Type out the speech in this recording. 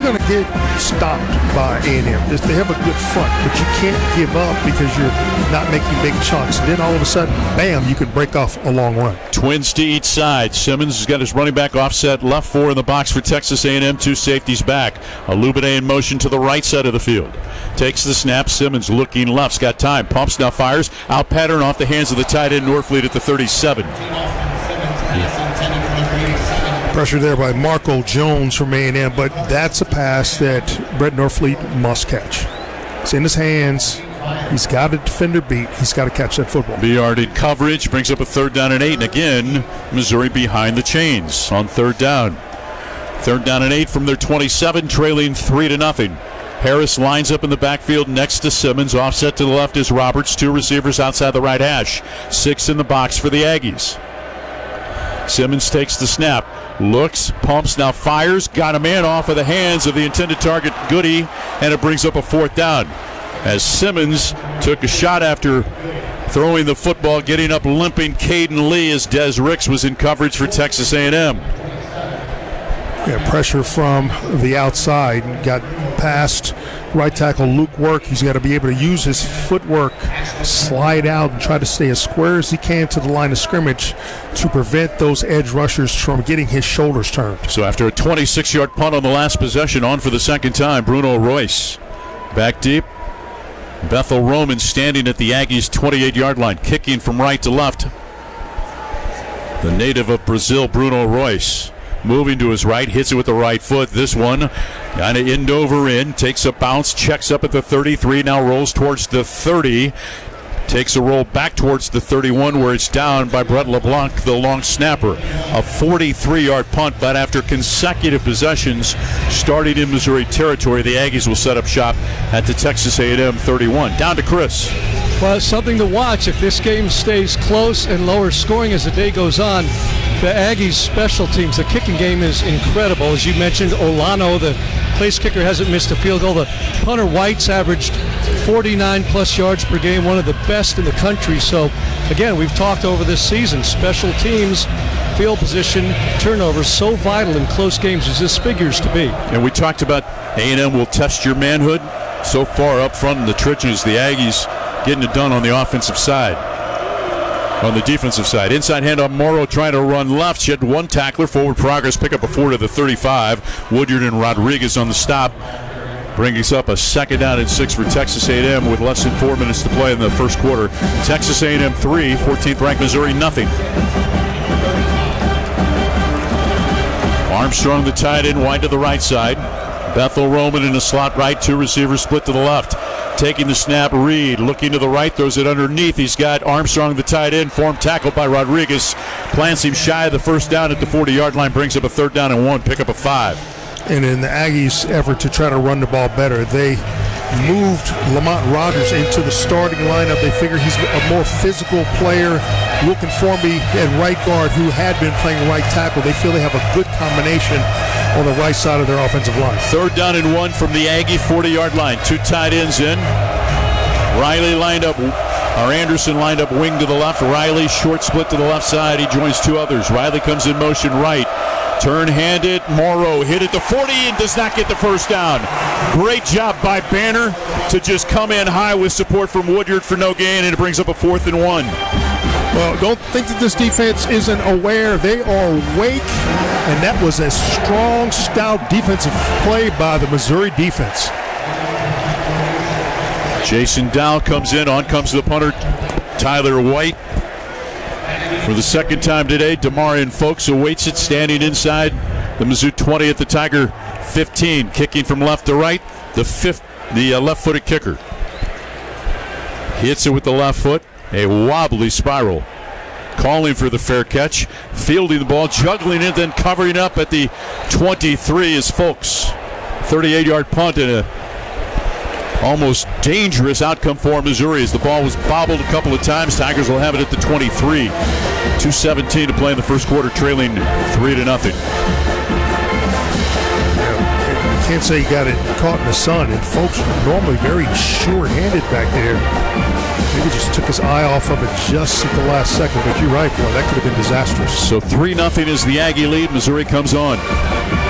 going to get stopped by A&M. They have a good front, but you can't give up because you're not making big chunks. And then all of a sudden, bam, you can break off a long run. Twins to each side. Simmons has got his running back offset left, 4 in the box for Texas A&M, 2 safeties back. Illuminae in motion to the right side of the field. Takes the snap. Simmons looking left's got time. Pumps, now fires. Out pattern off the hands of the tight end Norfleet at the 37. Pressure there by Marco Jones from A&M, but that's a pass that Brett Norfleet must catch. It's in his hands. He's got a defender beat. He's got to catch that football. Beard in coverage brings up a 3rd down and 8. And again, Missouri behind the chains on 3rd down. 3rd down and 8 from their 27, trailing 3-0. Harris lines up in the backfield next to Simmons. Offset to the left is Roberts. 2 receivers outside the right hash. 6 in the box for the Aggies. Simmons takes the snap. Looks, pumps, now fires. Got a man off of the hands of the intended target, Goody, and it brings up a 4th down. As Simmons took a shot after throwing the football, getting up limping Caden Lee as Des Ricks was in coverage for Texas A&M. Yeah, pressure from the outside. Got past right tackle Luke Work. He's got to be able to use his footwork, slide out, and try to stay as square as he can to the line of scrimmage to prevent those edge rushers from getting his shoulders turned. So after a 26-yard punt on the last possession, on for the second time, Bruno Royce. Back deep. Bethel Roman standing at the Aggies' 28-yard line, kicking from right to left. The native of Brazil, Bruno Royce. Moving to his right, hits it with the right foot. This one kind of end over end, takes a bounce, checks up at the 33, now rolls towards the 30. Takes a roll back towards the 31 where it's down by Brett LeBlanc, the long snapper. A 43-yard punt, but after consecutive possessions starting in Missouri territory, the Aggies will set up shop at the Texas A&M 31. Down to Chris. Well, it's something to watch. If this game stays close and lower scoring as the day goes on, the Aggies' special teams, the kicking game is incredible. As you mentioned, Olano, the place kicker, hasn't missed a field goal. The punter White's averaged 49-plus yards per game, one of the best in the country. So, again, we've talked over this season, special teams, field position, turnovers, so vital in close games as this figures to be. And we talked about A&M will test your manhood. So far up front in the trenches, the Aggies getting it done on the offensive side. On the defensive side, inside handoff, Morrow trying to run left. She had 1 tackler, forward progress, pick up a 4 to the 35. Woodyard and Rodriguez on the stop. Brings up a 2nd down and 6 for Texas A&M with less than 4 minutes to play in the first quarter. Texas A&M 3, 14th ranked Missouri nothing. Armstrong, the tight end, wide to the right side. Bethel Roman in the slot right, 2 receivers split to the left. Taking the snap, Reed looking to the right, throws it underneath. He's got Armstrong, the tight end, formed tackled by Rodriguez. Plants him shy of the 1st down at the 40-yard line, brings up a 3rd down and 1, pick up a 5. And in the Aggies' effort to try to run the ball better, they moved Lamont Rogers into the starting lineup. They figure he's a more physical player. Wilkin Formby at right guard, who had been playing right tackle. They feel they have a good combination on the right side of their offensive line. 3rd down and 1 from the Aggie 40-yard line. 2 tight ends in. Riley lined up, or Anderson lined up wing to the left. Riley short split to the left side. He joins 2 others. Riley comes in motion right. Turn-handed, Morrow hit at the 40 and does not get the 1st down. Great job by Banner to just come in high with support from Woodyard for no gain, and it brings up a 4th and 1. Well, don't think that this defense isn't aware. They are awake, and that was a strong, stout defensive play by the Missouri defense. Jason Dow comes in. On comes the punter, Tyler White. For the 2nd time today, Demarion Folks awaits it, standing inside the Mizzou 20 at the Tiger 15. Kicking from left to right, the left-footed kicker. Hits it with the left foot. A wobbly spiral. Calling for the fair catch. Fielding the ball, juggling it, then covering up at the 23 is Folks. 38-yard punt and a almost dangerous outcome for Missouri as the ball was bobbled a couple of times. Tigers will have it at the 23. 2:17 to play in the first quarter, trailing 3-0. Can't say he got it caught in the sun, and Folks normally very sure-handed back there. Maybe just took his eye off of it just at the last second, but you're right, boy, that could have been disastrous. So 3-0 is the Aggie lead. Missouri comes on.